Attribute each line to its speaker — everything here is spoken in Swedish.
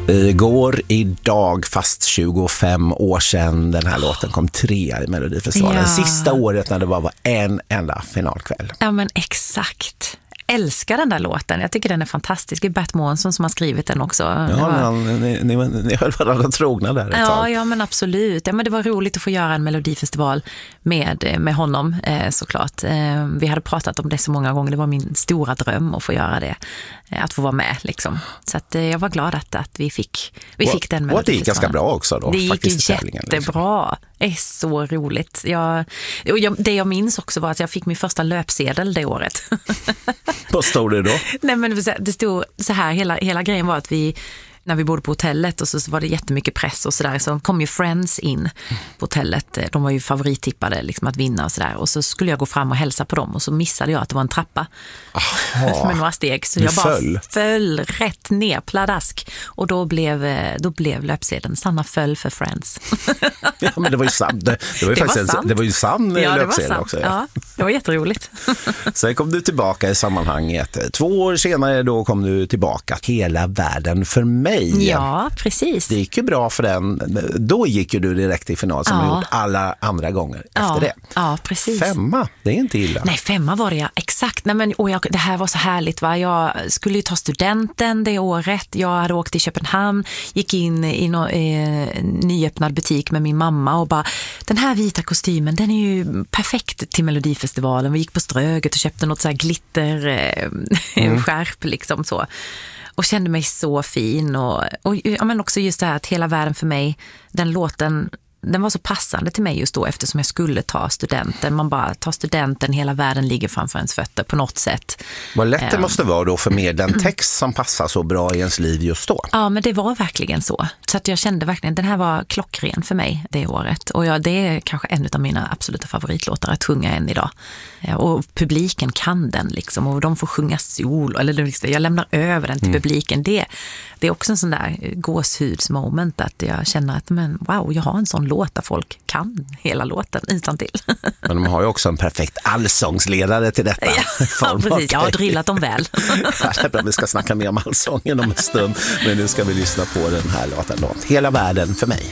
Speaker 1: Idag, fast 25 år sedan den här låten kom 3 i Melodifestivalen.
Speaker 2: Ja.
Speaker 1: Sista året när det bara var en enda finalkväll.
Speaker 2: Ja, men exakt. Älskar den där låten. Jag tycker den är fantastisk. Det är Bert Månsson som har skrivit den också.
Speaker 1: Ja, ni höll varandra trogna där ett tag.
Speaker 2: Ja, men absolut. Ja, men det var roligt att få göra en Melodifestival med honom, såklart. Vi hade pratat om det så många gånger. Det var min stora dröm att få göra det. Att få vara med, liksom. Så att jag var glad att vi fick den Melodifestivalen.
Speaker 1: Och det gick ganska bra också då.
Speaker 2: Det gick
Speaker 1: faktiskt,
Speaker 2: jättebra. Det är så roligt. Det jag minns också var att jag fick min första löpsedel det året.
Speaker 1: Vad stod det då?
Speaker 2: Nej, men det stod så här, hela grejen var att när vi bodde på hotellet och så var det jättemycket press och sådär, så kom ju Friends in på hotellet. De var ju favorittippade liksom att vinna och sådär. Och så skulle jag gå fram och hälsa på dem och så missade jag att det var en trappa med några steg. Så jag bara föll rätt ner, pladask. Och då blev löpsedeln Sanna föll för Friends.
Speaker 1: Ja, men det var ju sant. Det var ju sann löpsedel också.
Speaker 2: Ja, det var jätteroligt.
Speaker 1: Sen kom du tillbaka i sammanhanget. 2 år senare då kom du tillbaka. Hela världen för mig.
Speaker 2: Ja, precis.
Speaker 1: Det gick ju bra för den. Då gick ju du direkt i final som du gjort alla andra gånger efter det.
Speaker 2: Ja, precis.
Speaker 1: 5, det är inte illa.
Speaker 2: Nej, 5 var det, ja. Exakt. Nej, men, det här var så härligt, va? Jag skulle ju ta studenten det året. Jag hade åkt till Köpenhamn, gick in i en nyöppnad butik med min mamma och bara, den här vita kostymen, den är ju perfekt till Melodifestivalen. Vi gick på Ströget och köpte något så här skärp liksom så. Och kände mig så fin och ja, men också just det här att hela världen för mig, den låten, den var så passande till mig just då eftersom jag skulle ta studenten. Man bara tar studenten, hela världen ligger framför ens fötter på något sätt.
Speaker 1: Vad lätt det måste vara då för med den text som passar så bra i ens liv just då.
Speaker 2: Ja, men det var verkligen så. Så att jag kände verkligen, den här var klockren för mig det året. Och det är kanske en av mina absoluta favoritlåtar att sjunga än idag. Och publiken kan den liksom. Och de får sjunga solo. Eller jag lämnar över den till publiken. Det är också en sån där gåshudsmoment att jag känner att wow, jag har en sån låt där folk kan hela låten utan till.
Speaker 1: Men de har ju också en perfekt allsångsledare till detta.
Speaker 2: Ja, precis. Jag har drillat dem väl.
Speaker 1: Vi ska snacka mer om allsången om en stund. Men nu ska vi lyssna på den här låten. Hela världen för mig.